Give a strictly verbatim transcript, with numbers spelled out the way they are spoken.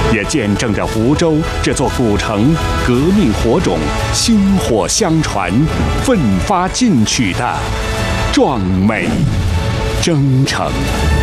也见证着湖州这座古城革命火种薪火相传、奋发进取的壮美征程。